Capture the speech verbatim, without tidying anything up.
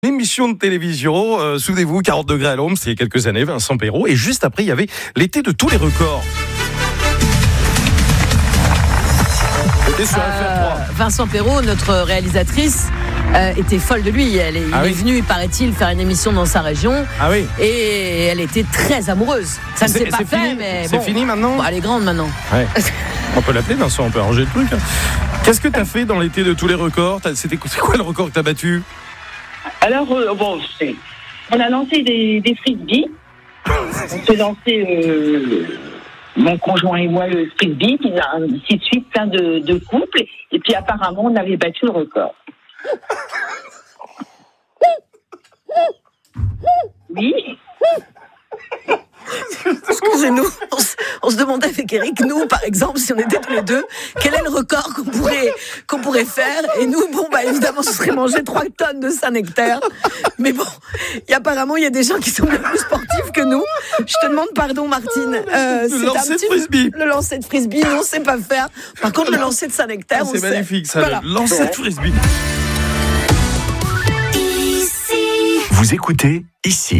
Émission de télévision, euh, souvenez-vous, quarante degrés à l'ombre, c'est il y a quelques années, Vincent Perrault. Et juste après, il y avait l'été de tous les records. C'était sur F R trois. Vincent Perrault, notre réalisatrice, euh, était folle de lui. Elle est, Ah il oui. est venu, paraît-il, faire une émission dans sa région. Ah oui. Et elle était très amoureuse. Ça ne C'est- s'est pas c'est fait, fini mais C'est bon. fini maintenant. Bon, elle est grande maintenant. Ouais. On peut l'appeler Vincent, on peut arranger le truc. hein. Qu'est-ce que t'as fait dans l'été de tous les records? T'as- C'était c'est quoi le record que t'as battu? Alors, euh, bon, c'est- on a lancé des, des frisbees. On s'est lancé, euh, mon conjoint et moi, le frisbee, puis ainsi de suite, plein de, de couples. Et puis apparemment, on avait battu le record. Oui. Excusez-nous, on se, on se demandait avec Eric, nous par exemple, si on était tous les deux, quel est le record qu'on pourrait, qu'on pourrait faire. Et nous, bon, bah évidemment, ce serait manger trois tonnes de Saint-Nectaire. Mais bon, y, apparemment, il y a des gens qui sont bien plus sportifs que nous. Je te demande pardon, Martine. Euh, Le c'est lancer un de frisbee. Le lancer de frisbee, non, on sait pas faire. Par contre, le lancer de Saint-Nectaire, Ah, on c'est sait. magnifique, ça. Voilà. Le lancer de frisbee. Vous écoutez ici.